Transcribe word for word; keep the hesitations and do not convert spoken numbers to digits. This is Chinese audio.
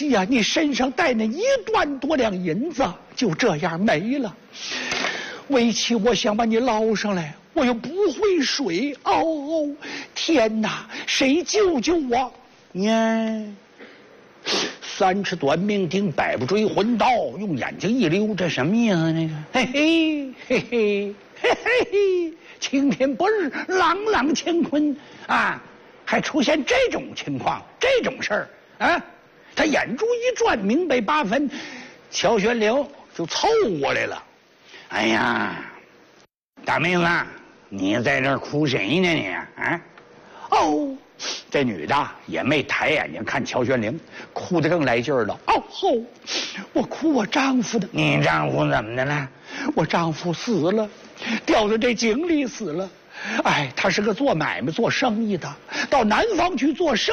呀，你身上带那一万多两银子就这样没了。为妻，我想把你捞上来，我又不会水。哦，天哪，谁救救我？你三尺短命钉，百步追魂刀，用眼睛一溜，这什么意思？那个，嘿嘿嘿嘿嘿嘿嘿，晴天不日，朗朗乾坤啊！还出现这种情况，这种事儿啊！他眼珠一转，明白八分，乔玄龄就凑过来了。哎呀，大妹子，你在这儿哭谁呢你啊？哦，这女的也没抬眼睛看乔玄龄，哭得更来劲儿了。哦吼，我哭我丈夫的。你丈夫怎么的了？我丈夫死了，掉在这井里死了。哎，他是个做买卖做生意的，到南方去做生